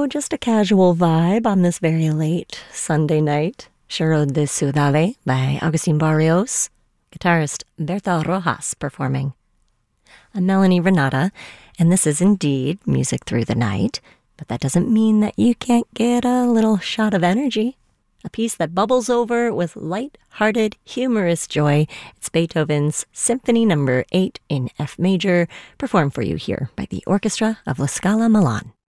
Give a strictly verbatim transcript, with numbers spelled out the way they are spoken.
So, just a casual vibe on this very late Sunday night. Choro de Ciudad by Agustin Barrios. Guitarist Berta Rojas performing. I'm Melanie Renata, and this is indeed Music Through the Night, but that doesn't mean that you can't get a little shot of energy. A piece that bubbles over with light-hearted, humorous joy. It's Beethoven's Symphony Number eight in F major, performed for you here by the Orchestra of La Scala Milan.